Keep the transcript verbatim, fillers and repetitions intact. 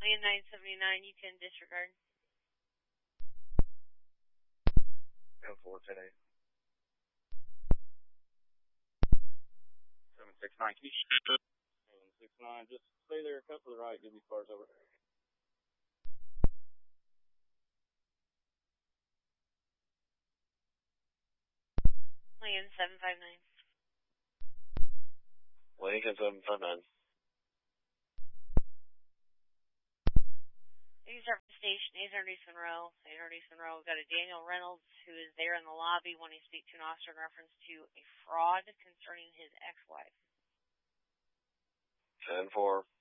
Land nine seventy-nine, you can disregard. ten four, ten eight. seven six nine, can you seven six nine, just stay there, cut to the right, give me cars over. Land seven five nine. Lincoln seven five nine. These are from station eight hundred East Monroe. eight hundred East Monroe. We've got a Daniel Reynolds who is there in the lobby wanting to speak to an officer in reference to a fraud concerning his ex-wife. ten four.